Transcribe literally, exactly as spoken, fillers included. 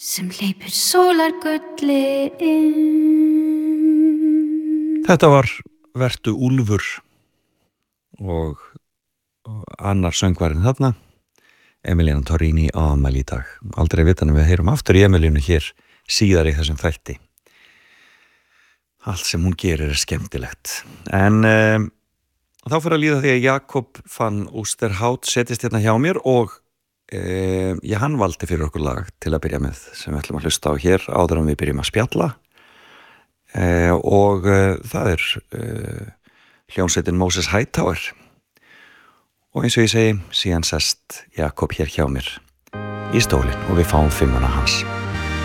sem hleypur sólargulli inn. Þetta var Vertu Úlfur og, og annar söngvarinn þarna, Emiliana Torrini á afmæli í dag. Aldrei vitanum við heyrum aftur í Emilínu hér síðar í þessum þætti. Allt sem hún gerir er skemmtilegt. En um, þá fyrir að líða því að Jakob van Oosterhout setist hérna hjá mér og um, já, hann valdi fyrir okkur lag til að byrja með sem við ætlum að hlusta á hér áður en við byrjum að spjalla. Uh, og uh, það er uh, hljómsveitin Moses Hightower og eins og ég segi síðan sest Jakob hér hjá mér í stólinn og við fáum fimmuna hans.